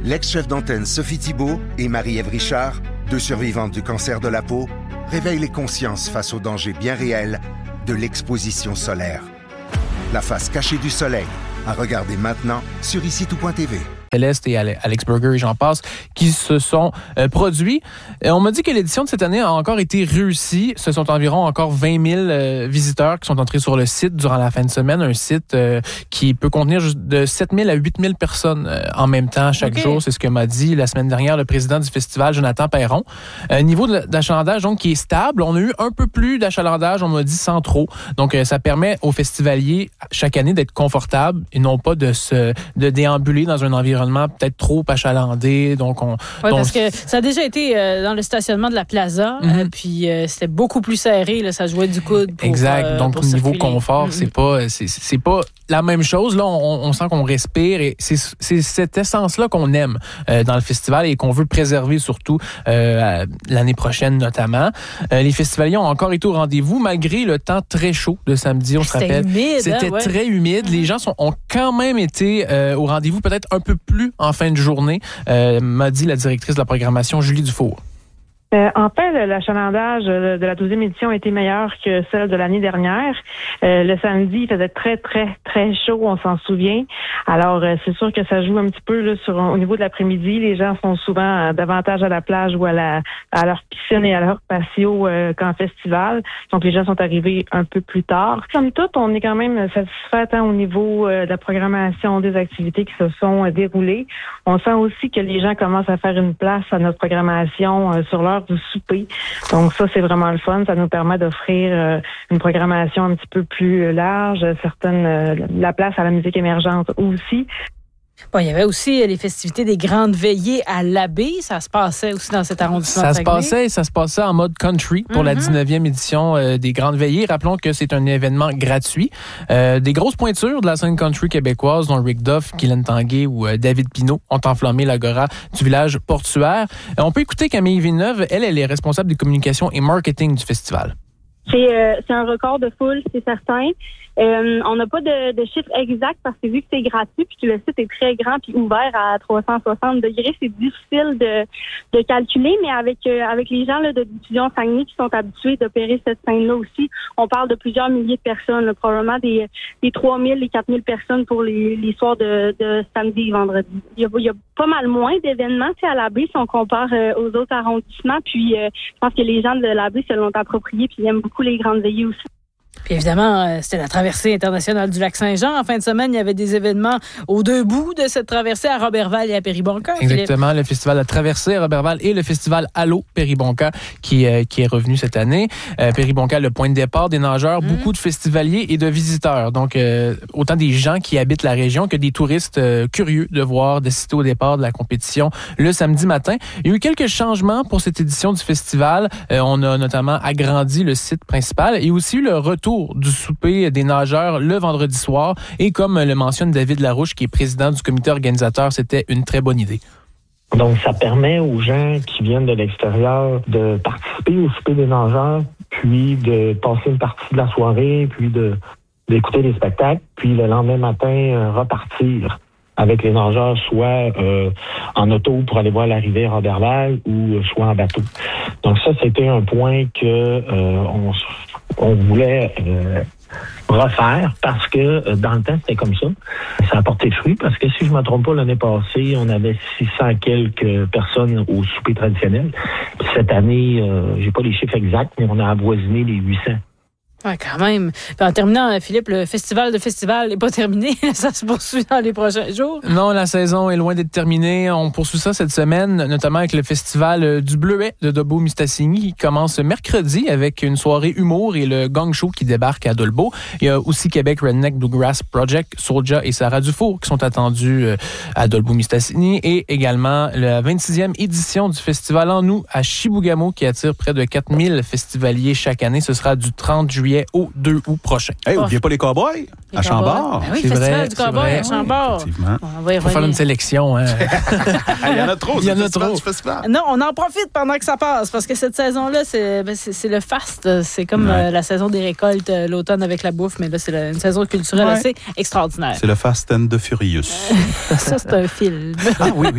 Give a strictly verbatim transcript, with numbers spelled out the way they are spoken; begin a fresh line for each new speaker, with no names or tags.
L'ex-chef d'antenne Sophie Thibault et Marie-Ève Richard, deux survivantes du cancer de la peau, réveillent les consciences face aux dangers bien réels de l'exposition solaire. La face cachée du soleil, à regarder maintenant sur ici tout point t v.
Céleste et Alex Burger et j'en passe, qui se sont euh, produits. Et on m'a dit que l'édition de cette année a encore été réussie. Ce sont environ encore vingt mille euh, visiteurs qui sont entrés sur le site durant la fin de semaine. Un site euh, qui peut contenir de sept mille à huit mille personnes euh, en même temps chaque okay. jour. C'est ce que m'a dit la semaine dernière le président du festival, Jonathan Perron. Euh, niveau de, d'achalandage, donc, qui est stable. On a eu un peu plus d'achalandage, on m'a dit, sans trop. Donc, euh, ça permet aux festivaliers chaque année d'être confortables et non pas de se de déambuler dans un environnement peut-être trop achalandé. Donc on,
oui,
donc...
parce que ça a déjà été euh, dans le stationnement de la Plaza, mm-hmm. euh, puis euh, c'était beaucoup plus serré, là, ça jouait du coude pour
exact.
Euh,
donc
pour
au niveau
circuler.
confort, mm-hmm. c'est pas c'est, c'est pas la même chose. Là, on, on sent qu'on respire et c'est, c'est cette essence-là qu'on aime euh, dans le festival et qu'on veut préserver surtout euh, l'année prochaine notamment. Euh, les festivaliers ont encore été au rendez-vous malgré le temps très chaud de samedi, on se
C'était
rappelle.
Humide,
C'était
hein, ouais.
très humide. Mm-hmm. Les gens sont, ont quand même été euh, au rendez-vous peut-être un peu plus en fin de journée, euh, m'a dit la directrice de la programmation, Julie Dufour.
Euh, en fait, l'achalandage de la douzième édition a été meilleur que celle de l'année dernière. Euh, le samedi, il faisait très, très, très chaud, on s'en souvient. Alors, euh, c'est sûr que ça joue un petit peu là, sur au niveau de l'après-midi. Les gens sont souvent euh, davantage à la plage ou à la à leur piscine et à leur patio euh, qu'en festival. Donc, les gens sont arrivés un peu plus tard. Comme tout, on est quand même satisfait tant au niveau euh, de la programmation des activités qui se sont euh, déroulées. On sent aussi que les gens commencent à faire une place à notre programmation euh, sur leur du souper. Donc ça, c'est vraiment le fun. Ça nous permet d'offrir euh, une programmation un petit peu plus large, certaines euh, la place à la musique émergente aussi.
Bon, il y avait aussi les festivités des grandes veillées à l'Abbé. Ça se passait aussi dans cet arrondissement.
Ça se passait, ça se passait en mode country pour mm-hmm. la dix-neuvième édition euh, des grandes veillées. Rappelons que c'est un événement gratuit. Euh, des grosses pointures de la scène country québécoise, dont Rick Duff, Guylaine Tanguay ou euh, David Pinault, ont enflammé l'agora du village portuaire. Euh, on peut écouter Camille Villeneuve. Elle, elle est responsable des communications et marketing du festival.
C'est, euh, c'est un record de foule, c'est certain. Euh, on n'a pas de, de chiffre exact parce que vu que c'est gratuit puis que le site est très grand puis ouvert à trois cent soixante degrés, c'est difficile de, de calculer. Mais avec euh, avec les gens là, de diffusion Saguenay qui sont habitués d'opérer cette scène-là aussi, on parle de plusieurs milliers de personnes, là, probablement des, des trois mille, les quatre mille personnes pour les, les soirs de, de samedi et vendredi. Il y a, il y a pas mal moins d'événements à la baie si on compare euh, aux autres arrondissements. Puis euh, je pense que les gens de la baie se l'ont approprié puis ils aiment beaucoup les grandes veillées aussi.
Puis évidemment, c'était la traversée internationale du lac Saint-Jean. En fin de semaine, il y avait des événements aux deux bouts de cette traversée à Roberval et à Péribonka.
Exactement, Philippe. Le festival de la traversée à Roberval et le festival Allô Péribonka qui, euh, qui est revenu cette année. Euh, Péribonka, le point de départ des nageurs, mmh. beaucoup de festivaliers et de visiteurs. Donc, euh, autant des gens qui habitent la région que des touristes euh, curieux de voir, d'assister au départ de la compétition le samedi matin. Il y a eu quelques changements pour cette édition du festival. Euh, on a notamment agrandi le site principal et aussi eu le retour du souper des nageurs le vendredi soir. Et comme le mentionne David Larouche, qui est président du comité organisateur, c'était une très bonne idée.
Donc, ça permet aux gens qui viennent de l'extérieur de participer au souper des nageurs, puis de passer une partie de la soirée, puis de d'écouter les spectacles, puis le lendemain matin, euh, repartir avec les nageurs, soit euh, en auto pour aller voir l'arrivée à Roberval ou soit en bateau. Donc ça, c'était un point que euh, on, on voulait euh, refaire parce que euh, dans le temps, c'était comme ça. Ça a porté fruit parce que si je ne me trompe pas, l'année passée, on avait six cents quelques personnes au souper traditionnel. Puis cette année, euh, j'ai pas les chiffres exacts, mais on a avoisiné les huit cents.
Oui, quand même. Puis en terminant, Philippe, le festival de festival n'est pas terminé. Ça se poursuit dans les prochains jours.
Non, la saison est loin d'être terminée. On poursuit ça cette semaine, notamment avec le festival du Bleuet de Dolbeau-Mistassini qui commence mercredi avec une soirée humour et le Gang Show qui débarque à Dolbeau. Il y a aussi Québec Redneck Bluegrass Project, Soulja et Sarah Dufour qui sont attendus à Dolbeau-Mistassini et également la vingt-sixième édition du festival En Nous à Chibougamau qui attire près de quatre mille festivaliers chaque année. Ce sera du trente juillet au deux août prochain.
Hey, n'oubliez pas les Cowboys
les
à Chambord.
Ben oui,
c'est
festival
vrai,
du Cowboy à Chambord.
Oui,
on va y
faut faire une sélection. Hein.
Il y en a trop.
Il y en
a trop.
Non, on en profite pendant que ça passe parce que cette saison-là, c'est, ben, c'est, c'est le faste. C'est comme ouais. euh, la saison des récoltes, euh, l'automne avec la bouffe, mais là, c'est la, une saison culturelle ouais. assez extraordinaire.
C'est le Fast and the Furious.
Ça, c'est un film.
Ah oui, oui.